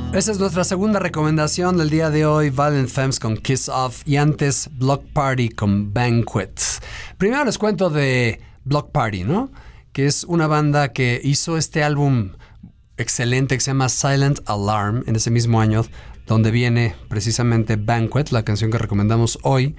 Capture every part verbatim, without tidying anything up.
Esa es nuestra segunda recomendación del día de hoy, Violent Femmes con Kiss Off y antes Block Party con Banquet. Primero les cuento de Block Party, ¿no? Que es una banda que hizo este álbum excelente que se llama Silent Alarm en ese mismo año, donde viene precisamente Banquet, la canción que recomendamos hoy.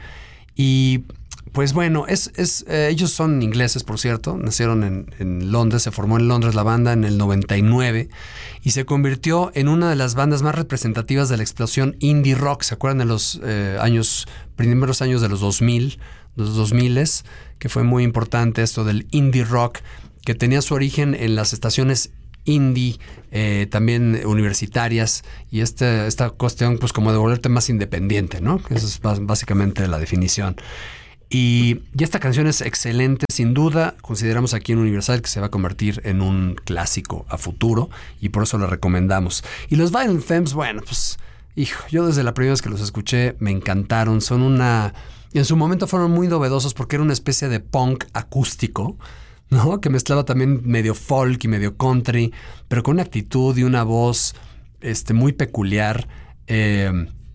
Y pues bueno, es, es, eh, ellos son ingleses, por cierto, nacieron en, en Londres, se formó en Londres la banda en el noventa y nueve y se convirtió en una de las bandas más representativas de la explosión indie rock. ¿Se acuerdan de los eh, años, primeros años de los dos mil, los dos miles, que fue muy importante esto del indie rock, que tenía su origen en las estaciones indie, eh, también universitarias, y este, esta cuestión pues como de volverte más independiente, ¿no? Esa es básicamente la definición. Y, y esta canción es excelente, sin duda. Consideramos aquí en Universal que se va a convertir en un clásico a futuro y por eso lo recomendamos. Y los Violent Femmes, bueno, pues, hijo, yo desde la primera vez que los escuché me encantaron. Son una... En su momento fueron muy novedosos porque era una especie de punk acústico, ¿no? Que mezclaba también medio folk y medio country, pero con una actitud y una voz este, muy peculiar eh,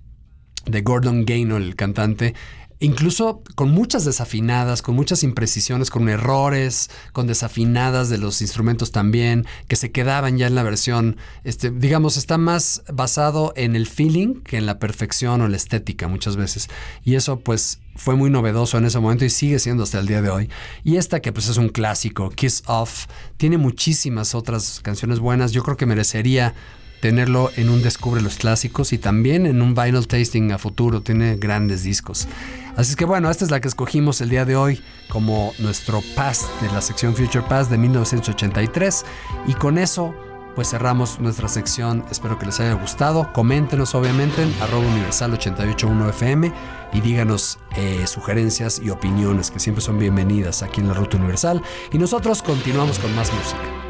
de Gordon Gaynor, el cantante. Incluso con muchas desafinadas, con muchas imprecisiones, con errores, con desafinadas de los instrumentos también, que se quedaban ya en la versión, este, digamos, está más basado en el feeling que en la perfección o la estética muchas veces. Y eso pues fue muy novedoso en ese momento y sigue siendo hasta el día de hoy. Y esta que pues es un clásico, Kiss Off, tiene muchísimas otras canciones buenas. Yo creo que merecería tenerlo en un Descubre los Clásicos y también en un Vinyl Tasting a futuro. Tiene grandes discos. Así es que bueno, esta es la que escogimos el día de hoy como nuestro Past de la sección Future Past de mil novecientos ochenta y tres. Y con eso pues cerramos nuestra sección. Espero que les haya gustado. Coméntenos obviamente en arroba universal ochenta y ocho punto uno F M y díganos eh, sugerencias y opiniones que siempre son bienvenidas aquí en la Ruta Universal. Y nosotros continuamos con más música.